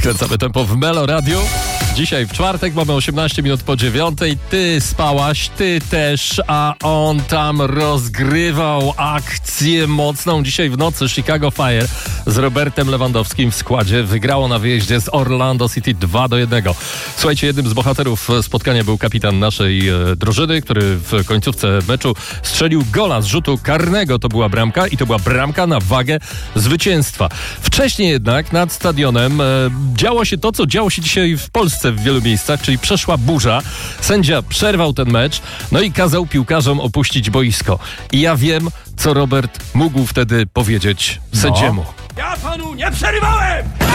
Podkręcamy tempo w Melo Radio. Dzisiaj w czwartek mamy 18 minut po 9. Ty spałaś, ty też, a on tam rozgrywał akcję mocną. Dzisiaj w nocy Chicago Fire z Robertem Lewandowskim w składzie wygrało na wyjeździe z Orlando City 2-1. Słuchajcie, jednym z bohaterów spotkania był kapitan naszej drużyny, który w końcówce meczu strzelił gola z rzutu karnego. To była bramka i to była bramka na wagę zwycięstwa. Wcześniej jednak nad stadionem działo się to, co działo się dzisiaj w Polsce w wielu miejscach, czyli przeszła burza. Sędzia przerwał ten mecz, no i kazał piłkarzom opuścić boisko. I ja wiem, co Robert mógł wtedy powiedzieć sędziemu. Ja panu nie przerywałem!